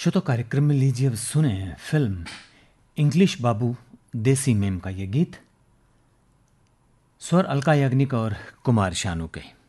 श्रोतो कार्यक्रम में लीजिए अब सुने फिल्म इंग्लिश बाबू देसी मेम का ये गीत, स्वर अलका याग्निक और कुमार शानू के।